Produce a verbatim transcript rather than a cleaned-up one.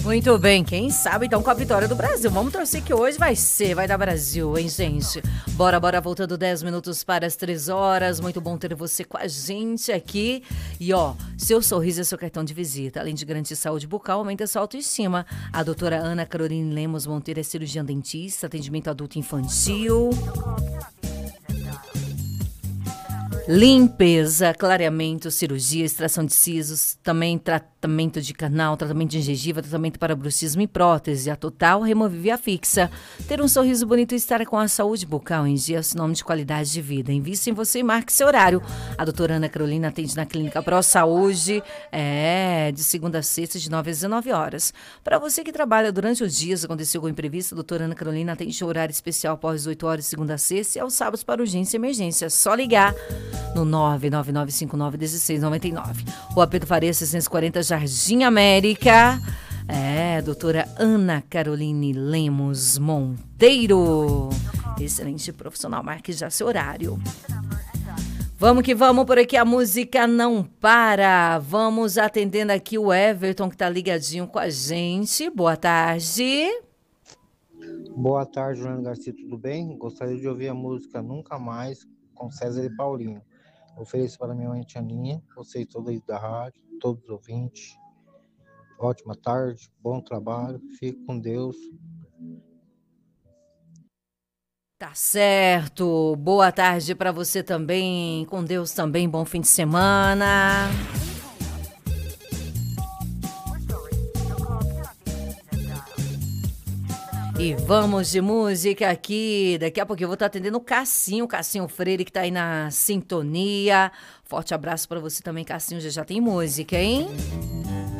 Muito bem, quem sabe então com a vitória do Brasil. Vamos torcer que hoje vai ser, vai dar Brasil, hein, gente? Bora, bora, voltando dez minutos para as três horas. Muito bom ter você com a gente aqui. E ó, seu sorriso é seu cartão de visita. Além de garantir saúde bucal, aumenta a sua autoestima. A doutora Ana Caroline Lemos Monteiro é cirurgiã dentista, atendimento adulto e infantil. Limpeza, clareamento, cirurgia, extração de sisos, também tratamento de canal, tratamento de gengiva, tratamento para bruxismo e prótese. A Total remove a fixa. Ter um sorriso bonito e estar com a saúde bucal em dia é sinônimo de qualidade de vida. Invista em você e marque seu horário. A doutora Ana Carolina atende na Clínica Pro Saúde, é, de segunda a sexta, de nove às dezenove horas. Para você que trabalha durante os dias, aconteceu algum imprevisto, a doutora Ana Carolina atende horário especial após oito horas, de segunda a sexta, e aos sábados para urgência e emergência. É só ligar no nove nove nove cinco nove um seis nove nove. Rua Pedro Faria, seiscentos e quarenta, Jardim América. É, doutora Ana Caroline Lemos Monteiro. Excelente profissional, marque já seu horário. Vamos que vamos, por aqui a música não para. Vamos atendendo aqui o Everton, que tá ligadinho com a gente. Boa tarde. Boa tarde, Juliano Garcia, tudo bem? Gostaria de ouvir a música Nunca Mais, com César e Paulinho. Ofereço para minha mãe Tianinha, vocês todos aí da rádio, todos os ouvintes. Ótima tarde, bom trabalho, fique com Deus. Tá certo. Boa tarde para você também. Com Deus também. Bom fim de semana. E vamos de música aqui. Daqui a pouco eu vou estar atendendo o Cassinho, o Cassinho Freire, que tá aí na sintonia. Forte abraço para você também, Cassinho. Já já tem música, hein?